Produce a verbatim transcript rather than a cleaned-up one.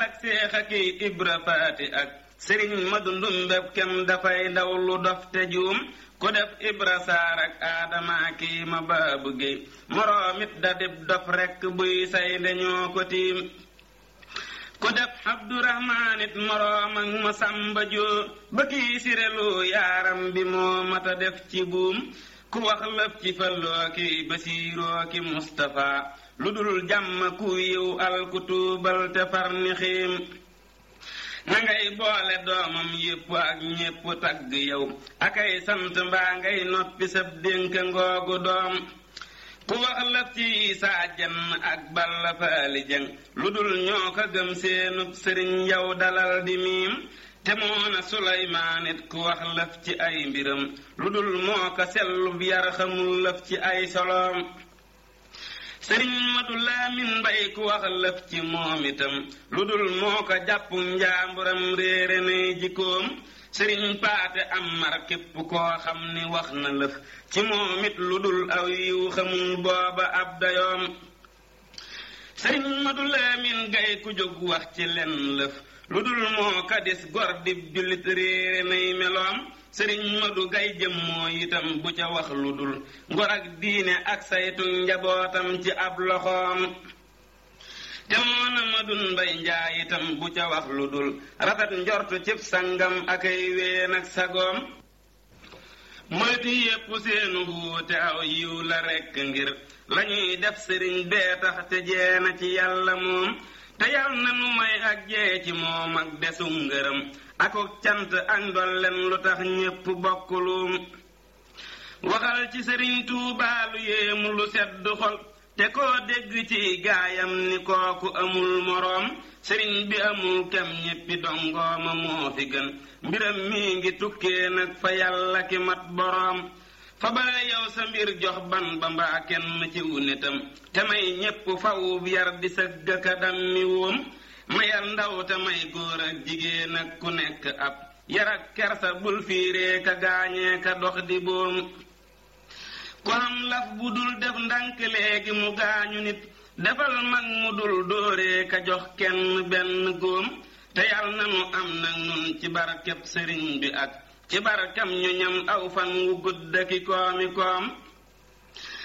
ak seex ak ibra faati ak sëriñ madu ndumbeb kem dafay ndaw lu dof te juum ku def ibra saar ak aadama kii ma baabu géey moroomit da dib dof rekk buy say ndeñoo ko tiim ku def abdurahmaanit moroom ak ma samba joo ba kii sirelu yaaram bi moo mata def ci buum ku wax lëf ci falloo ki basiiroo ki mustafa lu dul jàmm ku yiw al ku tuubal te far ni xiim na ngay boole doomam yépp ak ñépp tagg yow akay sant mbaa ngay noppi sab dénk ngoogu doom ku wax lëf ci isaa jenn ak balla faali jëng lu dul ñoo ko gëm seenub sëriñ yow dalal di miim te moona suleymaanit ku wax lëf ci ay mbiram lu dul moo ko sellub yar xamul lëf ci ay soloom sëriñ madu laamin mbay ku wax lëf ci moom itam lu dul moo ko jàpp njaamburam réere nay jikkoom sëriñ paate am mar képp koo xam ni wax na lëf ci moom it lu dul aw yiw xamul booba ab dayoom sëriñ madu laamin gay ku jóg wax ci lenn lëf lu dul moo ka dis gor di jullit réere nay meloom sëriñ madu gay jëm moo itam bu ca wax lu dul ngor ak diine ak saytu njabootam ci ab loxoom te moona madun mbay njaay itam bu ca wax lu dul rafet njortu cib sangam akay ween ak sagoom moytu yépp seenu wuute aw yiw la rekk ngir lañuy def sëriñ bee tax te jeena ci yàlla moom te yal na nu may ak jee ci moom ak desum ngërëm akuk cant ak ndolleen lu tax ñépp bokkuluum waxal ci sëriñ Tuubaa lu yéemu lu sedd xol te koo dégg ci gaayam ni kooku amul moroom sëriñ bi amul kem ñéppi dongooma moo fi gën mbiram mi ngi tukkee nag fa yàlla ki mat boroom fa bale yow sa mbir jox ban ba mbaa kenn ci wu nitam te may ñépp fawub yar di sëgg ka dammi woom mayal ndaw te may góor ak jigéen ak ku nekk ab yar ak kersa bul fiiree ka gaañee ka dox di boom ku am laf bu dul def ndànk léegi mu gaañu nit defal mag mu dul dóoree ka jox kenn benn góom te yal nanu am nag nun ci barkeb sëriñ bi ak ci barkam ñu ñam aw fan wu gudd ki koomi koom